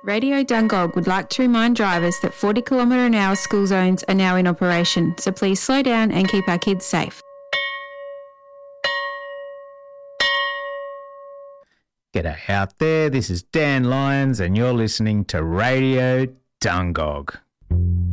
Radio Dungog would like to remind drivers that 40 km/h school zones are now in operation, so please slow down and keep our kids safe. G'day out there, this is Dan Lyons and you're listening to Radio Dungog.